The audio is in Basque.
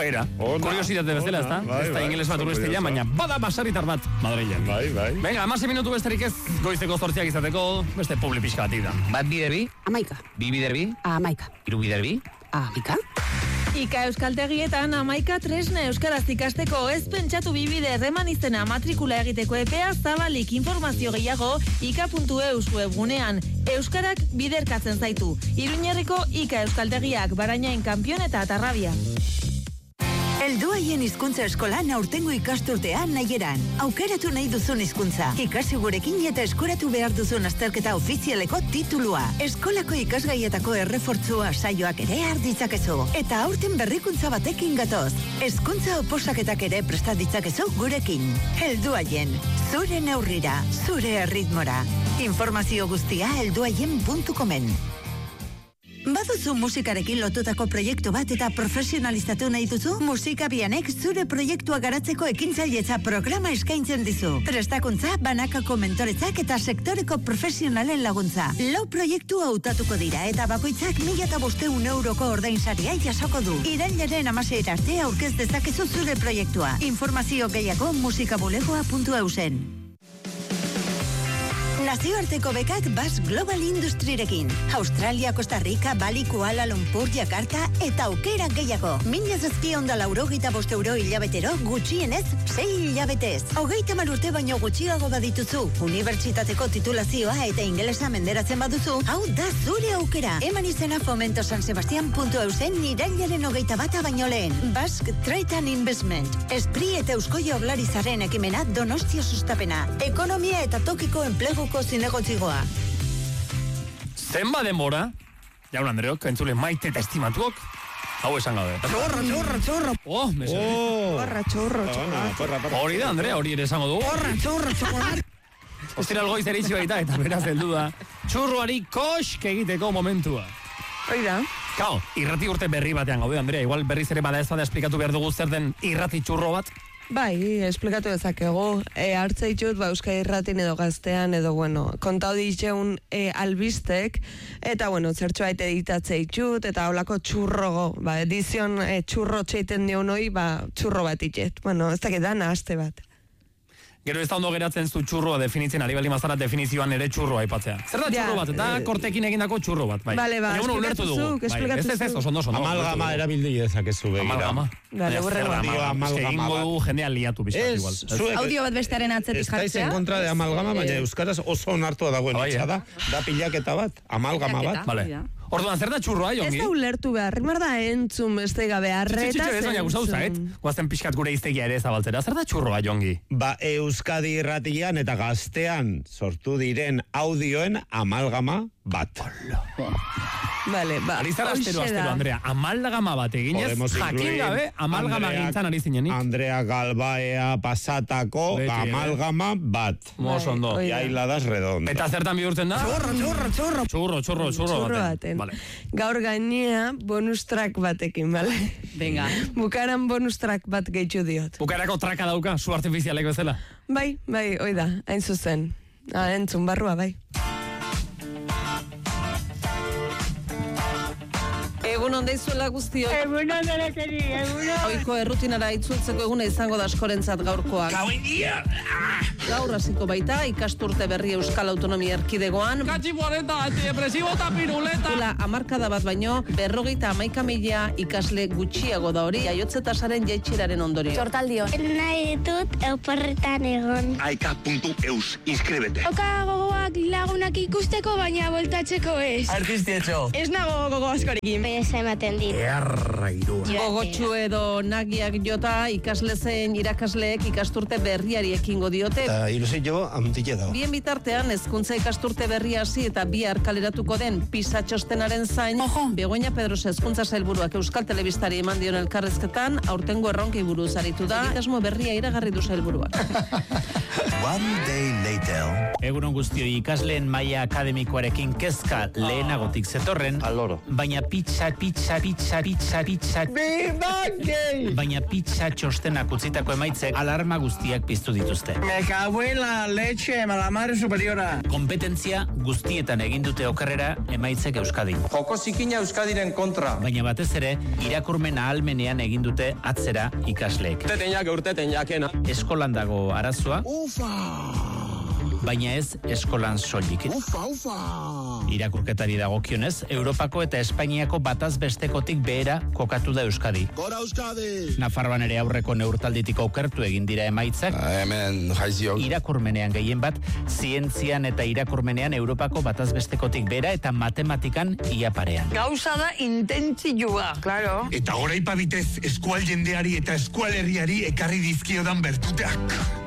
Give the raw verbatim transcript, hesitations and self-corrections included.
Beira, kuriositate bezala, ez da? Ez da ingeles bat urrestila, baina bada basaritar bat Madrilen. Bai, bai. Venga, amase minutu besterik ez goizeko zortziak izateko, beste publi pixka batik da. Bat bider bi? Amaika. Bi bider bi? Amaika. Iru bider bi? Amaika. Ika euskaltegietan amaika tresna euskaraz ikasteko, ez pentsatu bibide erreman izena matrikula egiteko epea zabalik informazio gehiago ika puntu eus webgunean. Euskarak biderkatzen zaitu. Iruñerriko Ika euskaltegiak, Barainain Kanpion eta Atarrabia. Helduaien hizkuntza eskolan aurtengo ikasturtean nahieran. Aukeratu nahi duzun hizkuntza. Ikasi gurekin eta eskuratu behar duzun azterketa ofizialeko titulua. Eskolako ikasgaietako errefortzua saioak ere arditzakezu. Eta aurten berrikuntza batekin gatoz. Hezkuntza oposaketak ere presta ditzakezu gurekin. Helduaien, zure neurrira, zure erritmora. Informazio guztia helduaien puntu comen. Baduzu musikarekin lotutako proiektu bat eta profesionalizatu nahi duzu? Musikabianek zure proiektua garatzeko ekintzailetza programa eskaintzen dizu. Prestakuntza, banakako mentoretzak eta sektoreko profesionalen laguntza. Lau proiektu hautatuko dira eta bakoitzak mila eta bosteun euroko ordainsaria jasoko du. Irailaren amaseira arte aurkez dezakezu zure proiektua. Informazio gehiago musikabulegoa puntu eusen. Nazioarteko bekak Bas Global Industrirekin. Australia, Costa Rica, Bali, Kuala Lumpur, Jakarta eta aukera gehiago. Mila zazpion da laurogeita bost euro hilabetero gutxienez sei hilabetez. Hogeita mar urte baino gutxiago badituzu. Unibertsitateko titulazioa eta ingelesa menderatzen baduzu, hau da zure aukera. Eman izena fomento san sebastian puntu eusen irailaren hogeita bata baino lehen. Basque Trade and Investment. Espri eta Eusko Jaurlaritzaren ekimena Donostia sustapena. Ekonomia eta tokiko enpleguko zinegotzigoa. Zenba denbora, jaun Andreok, entzule maite eta estimatuok, hau esan gabe. Txorro, txorro, txorro. Oh, meso. Porra, txorro, txorro. Hori da, Andrea, hori ere esango du. Porra, txorro, txorro. Ostira algoiz eritxi baita, eta beraz heldu da. Txurroari kosk egiteko momentua. Hoi da. Kao, irrati urte berri batean gaude, Andrea. Igual berriz ere bada ez bada esplikatu behar dugu zer den irrati txurro bat. Bai, esplikatu dezakegu. E, hartze ditut, ba, Euskadi Irratin edo Gaztean, edo, bueno, kontau ditzeun e, albistek, eta, bueno, zertxo baita editatze ditut, eta holako txurro, ba, edizion e, txurro txeiten dion hoi, ba, txurro bat itxet. Bueno, ez dakit dana, aste bat. Gero ez da ondo geratzen zu txurroa definitzen, ari bali mazara definizioan ere txurroa aipatzea. Zer da txurro bat? Da kortekin egindako txurro bat, bai. Bale, ba, esplikatu zuk, esplikatu zuk. Ez ez ez, oso ondo, oso ondo. Amalgama erabildi dezakezu begira. Amalgama. Bale, burrengo. Amalgama bat. Jendea liatu bizkat igual. Audio bat bestearen atzetik jartzea. Estáis en kontra de amalgama, baina euskaraz oso onartua dagoen hitza da. Da pilaketa bat, amalgama bat. Vale. Orduan, zer da txurroa, Jongi? Ez da ulertu behar, mar da entzun beste gabe, arreta zentzun. Ez baina guztau zait, guazten pixkat gure iztegia ere zabaltzera. Zer da txurroa, Jongi? Ba, Euskadi Irratian eta Gaztean sortu diren audioen amalgama bat. Vale, ba, Arizara astero, astero, Andrea, amalgama bat eginez, jakin gabe, amalgama gintzan ari zinenik. Andrea Galbaea pasatako amalgama bat. Mozo ondo. Jailadas redondo. Eta zertan bihurtzen da? Txurro, txurro, txurro. Txurro, txurro, txurro baten. Vale. Gaur gainea bonus track batekin, bale? Venga. Bukaran bonus track bat gehitu diot. Bukarako traka dauka, su artifizialek bezala. Bai, bai, oi da, hain zuzen. Ah, entzun barrua, bai. Egun ondeizuela guztiok. Egun ondarakari, egun on. Oiko errutinara itzultzeko eguna izango da askorentzat gaurkoak. Gauen dia! Gaur hasiko baita ikasturte berri Euskal Autonomia Erkidegoan. Katxi boreta, antidepresibo eta piruleta! Dela hamarkada bat baino, berrogeita hamaika mila ikasle gutxiago da hori, jaiotze tasaren jaitsieraren ondorio. Txortaldio. Nahi ditut euporretan egon. aika puntu eus, inskribete. Oka gogoak lagunak ikusteko, baina voltatzeko ez. Artistietxo. Ez nago gogo askorekin. Ez ematen dit. Earra irua. Gogotxu edo nagiak jota ikasle zein irakasleek ikasturte berriari ekingo diote. Eta ilusio handile dago. Bien bitartean, hezkuntza ikasturte berria hasi eta bihar kaleratuko den PISA txostenaren zain, Begoña Pedros hezkuntza sailburuak Euskal Telebistari eman dion elkarrezketan, aurtengo erronkei buruz aritu da, egitasmo berria iragarri du sailburuak. One day later. Egunon guztioi ikasleen maila akademikoarekin kezka lehenagotik zetorren, Aloro. baina pizza, pizza, pizza, pizza, pizza, baina pizza txostenak utzitako emaitzek alarma guztiak piztu dituzte. Me cago en la leche, la madre superiora. Kompetentzia guztietan egin dute okerrera emaitzek Euskadin. Joko zikina Euskadiren kontra. Baina batez ere, irakurmen ahalmenean egin dute atzera ikasleek. Urtetenak, urtetenakena. Eskolan dago arazoa, baina ez eskolan soilik. Ufa, ufa. Irakurketari dagokionez, Europako eta Espainiako bataz bestekotik behera kokatu da Euskadi. Gora Euskadi! Nafarroan ere aurreko neurtalditik okertu egin dira emaitzak. Hemen jaizio. Irakurmenean gehien bat, zientzian eta irakurmenean Europako bataz bestekotik behera eta matematikan ia parean. Gauza da intentzioa. Claro. Eta oraipa bitez eskual jendeari eta eskual herriari ekarri dizkiodan bertuteak.